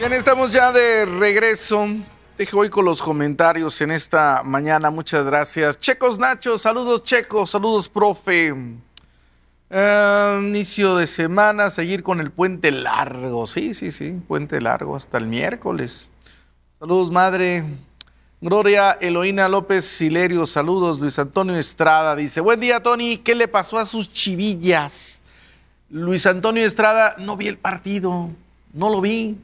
Bien, estamos ya de regreso. Deje hoy con los comentarios en esta mañana. Muchas gracias. Checos Nacho, saludos Checos, saludos profe. Inicio de semana, seguir con el puente largo. Sí, puente largo hasta el miércoles. Saludos madre. Gloria Eloína López Silerio, saludos. Luis Antonio Estrada dice, buen día Tony, ¿qué le pasó a sus chivillas? Luis Antonio Estrada, no vi el partido. No lo vi.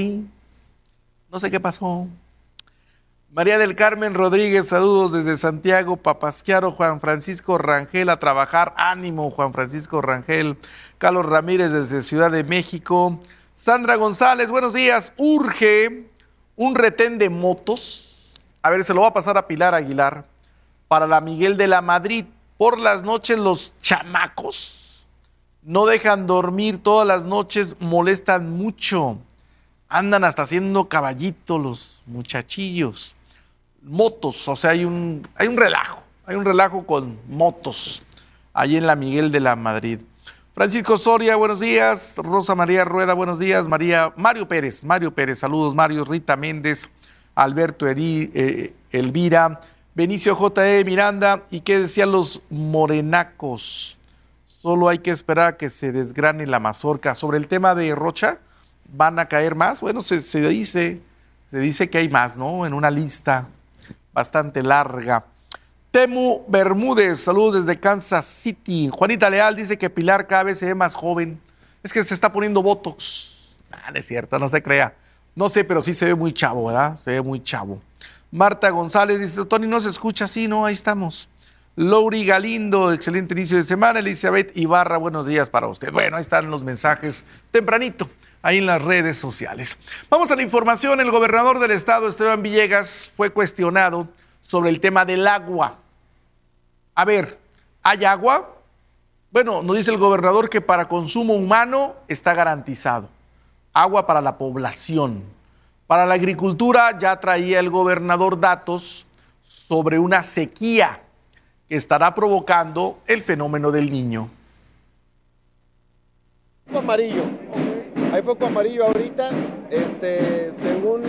No sé qué pasó. María del Carmen Rodríguez, saludos desde Santiago, Papasquiaro, Juan Francisco Rangel, a trabajar, ánimo Juan Francisco Rangel. Carlos Ramírez desde Ciudad de México. Sandra González, buenos días. Urge un retén de motos. A ver, se lo va a pasar a Pilar Aguilar. Para la Miguel de la Madrid. Por las noches los chamacos no dejan dormir, todas las noches molestan mucho. Andan hasta haciendo caballito los muchachillos. Motos, o sea, hay un relajo con motos, ahí en la Miguel de la Madrid. Francisco Soria, buenos días. Rosa María Rueda, buenos días. Mario Pérez, saludos. Mario, Rita Méndez, Alberto Elvira, Benicio J.E. Miranda. ¿Y qué decían los morenacos? Solo hay que esperar a que se desgrane la mazorca. Sobre el tema de Rocha, ¿van a caer más? Bueno, se dice que hay más, ¿no? En una lista bastante larga. Temu Bermúdez, saludos desde Kansas City. Juanita Leal dice que Pilar cada vez se ve más joven. Es que se está poniendo botox. No es cierto, no se crea. No sé, pero sí se ve muy chavo, ¿verdad? Se ve muy chavo. Marta González dice, Tony, no se escucha así, ¿no? Ahí estamos. Lori Galindo, excelente inicio de semana. Elizabeth Ibarra, buenos días para usted. Bueno, ahí están los mensajes tempranito, ahí en las redes sociales. Vamos a la información. El gobernador del estado, Esteban Villegas, fue cuestionado sobre el tema del agua. A ver, ¿hay agua? Bueno, nos dice el gobernador que para consumo humano está garantizado. Agua para la población. Para la agricultura ya traía el gobernador datos sobre una sequía que estará provocando el fenómeno del Niño. Amarillo. Hay foco amarillo ahorita. Según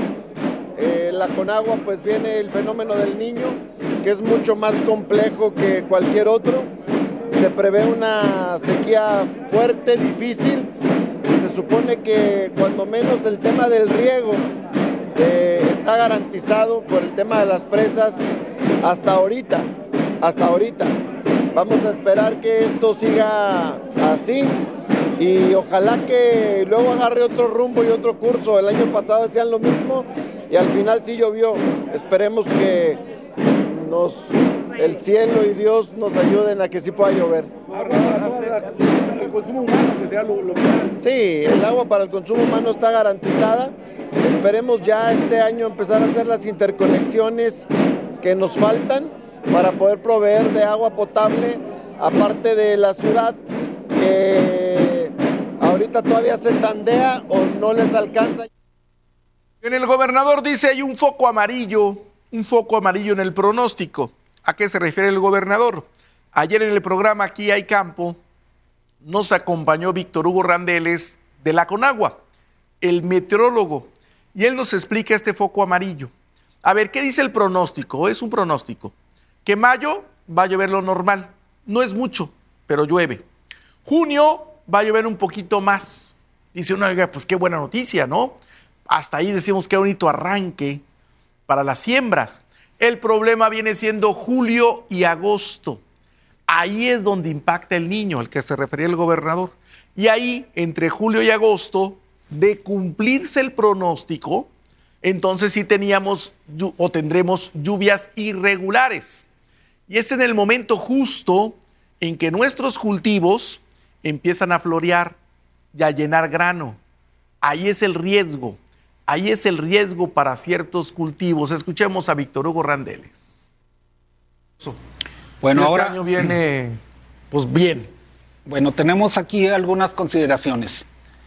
la Conagua, pues viene el fenómeno del Niño, que es mucho más complejo que cualquier otro. Se prevé una sequía fuerte, difícil. Se supone que cuando menos el tema del riego está garantizado por el tema de las presas hasta ahorita. Vamos a esperar que esto siga así y ojalá que luego agarre otro rumbo y otro curso. El año pasado decían lo mismo y al final sí llovió. Esperemos que el cielo y Dios nos ayuden a que sí pueda llover. El consumo humano, que sea lo Sí, el agua para el consumo humano está garantizada. Esperemos ya este año empezar a hacer las interconexiones que nos faltan para poder proveer de agua potable, aparte de la ciudad, que ahorita todavía se tandea o no les alcanza. En el gobernador dice hay un foco amarillo en el pronóstico. ¿A qué se refiere el gobernador? Ayer en el programa Aquí hay campo nos acompañó Víctor Hugo Randeles de la Conagua, el meteorólogo, y él nos explica este foco amarillo. A ver, ¿qué dice el pronóstico? Es un pronóstico. Que mayo va a llover lo normal. No es mucho, pero llueve. Junio va a llover un poquito más. Dice uno, oiga, pues qué buena noticia, ¿no? Hasta ahí decimos qué bonito arranque para las siembras. El problema viene siendo julio y agosto. Ahí es donde impacta el Niño, al que se refería el gobernador. Y ahí, entre julio y agosto, de cumplirse el pronóstico, entonces sí teníamos o tendremos lluvias irregulares. Y es en el momento justo en que nuestros cultivos empiezan a florear y a llenar grano. Ahí es el riesgo para ciertos cultivos. Escuchemos a Víctor Hugo Randeles. Bueno, este ahora año viene, pues bien. Bueno, tenemos aquí algunas consideraciones.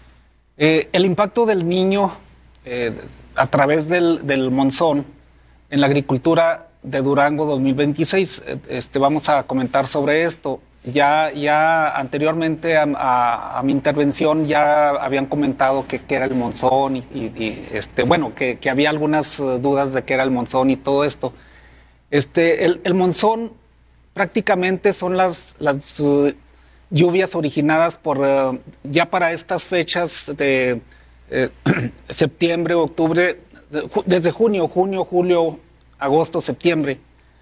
El impacto del Niño a través del monzón en la agricultura de Durango 2026. Vamos a comentar sobre esto. ya anteriormente a mi intervención ya habían comentado que era el monzón bueno, que había algunas dudas de qué era el monzón y todo esto. El monzón prácticamente son las lluvias originadas por ya para estas fechas de septiembre, octubre, desde junio, julio, agosto, septiembre.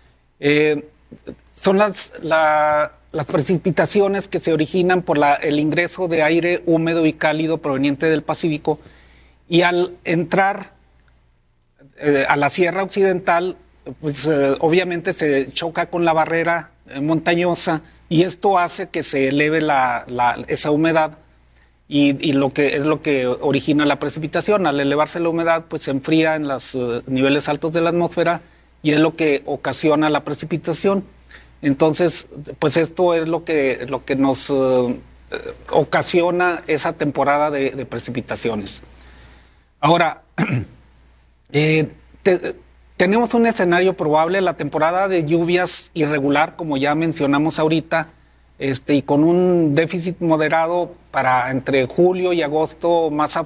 Son las precipitaciones que se originan por el ingreso de aire húmedo y cálido proveniente del Pacífico, y al entrar a la Sierra Occidental, pues obviamente se choca con la barrera montañosa, y esto hace que se eleve esa humedad, y lo que es lo que origina la precipitación. Al elevarse la humedad, pues se enfría en los niveles altos de la atmósfera, y es lo que ocasiona la precipitación. Entonces, pues esto es lo que nos ocasiona esa temporada de precipitaciones. Ahora, tenemos un escenario probable, la temporada de lluvias irregular, como ya mencionamos ahorita, y con un déficit moderado para entre julio y agosto más